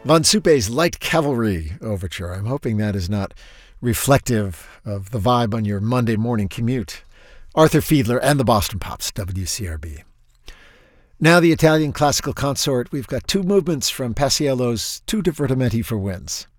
Von Suppe's Light Cavalry Overture. I'm hoping that is not reflective of the vibe on your Monday morning commute. Arthur Fiedler and the Boston Pops, WCRB. Now the Italian classical consort. We've got two movements from Paisiello's Two Divertimenti for Winds.